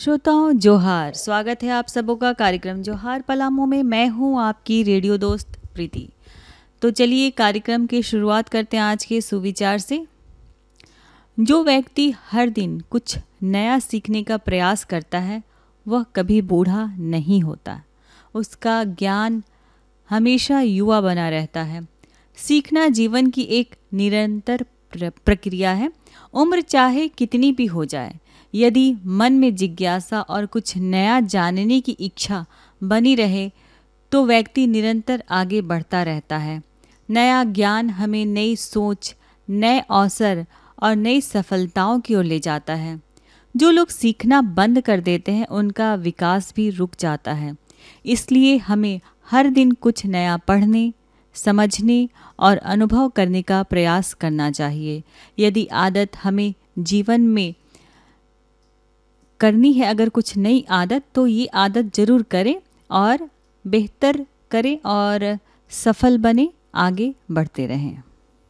श्रोताओं जोहार, स्वागत है आप सबों का कार्यक्रम जोहार पलामू में। मैं हूं आपकी रेडियो दोस्त प्रीति। तो चलिए कार्यक्रम की शुरुआत करते हैं आज के सुविचार से। जो व्यक्ति हर दिन कुछ नया सीखने का प्रयास करता है वह कभी बूढ़ा नहीं होता। उसका ज्ञान हमेशा युवा बना रहता है। सीखना जीवन की एक निरंतर प्रक्रिया है। उम्र चाहे कितनी भी हो जाए, यदि मन में जिज्ञासा और कुछ नया जानने की इच्छा बनी रहे तो व्यक्ति निरंतर आगे बढ़ता रहता है। नया ज्ञान हमें नई सोच, नए अवसर और नई सफलताओं की ओर ले जाता है। जो लोग सीखना बंद कर देते हैं उनका विकास भी रुक जाता है। इसलिए हमें हर दिन कुछ नया पढ़ने, समझने और अनुभव करने का प्रयास करना चाहिए। यदि आदत हमें जीवन में करनी है, अगर कुछ नई आदत, तो ये आदत जरूर करें और बेहतर करें और सफल बने, आगे बढ़ते रहें।